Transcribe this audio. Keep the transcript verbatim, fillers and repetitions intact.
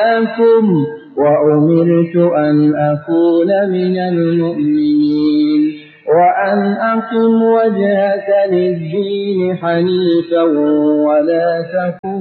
أَنْهَاكُمْ وَأُمِرْتُ أَنْ أَكُونَ مِنَ الْمُؤْمِنِينَ وَأَنْ أَقِمْ وَجْهَكَ لِلدِّينِ حَنِيفًا وَلَا تَكُونَنَّ